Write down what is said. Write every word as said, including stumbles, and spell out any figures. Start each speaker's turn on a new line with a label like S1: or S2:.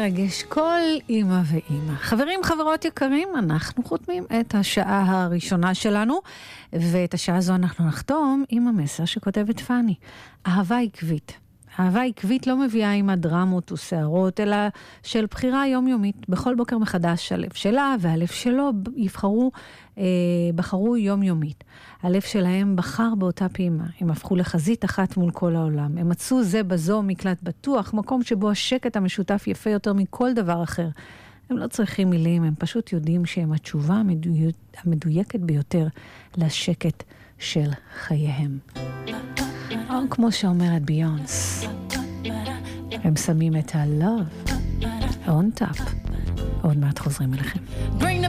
S1: מרגש כל אמא ואמא. חברים, חברות יקרים, אנחנו חותמים את השעה הראשונה שלנו, ואת השעה הזו אנחנו נחתום עם המסר שכותבת פני. אהבה עקבית. אהבה עקבית לא מביאה עם הדרמות וסערות, אלא של בחירה יומיומית. בכל בוקר מחדש הלב שלה והלב שלו יבחרו, אה, בחרו יומיומית. הלב שלהם בחר באותה פעימה. הם הפכו לחזית אחת מול כל העולם. הם מצאו זה בזו מקלט בטוח, מקום שבו השקט המשותף יפה יותר מכל דבר אחר. הם לא צריכים מילים, הם פשוט יודעים שהם התשובה המדויק, המדויקת ביותר לשקט של חייהם. או כמו שאומרת ביונס, הם שמים את ה-love on top. עוד מעט חוזרים אליכם. Bring the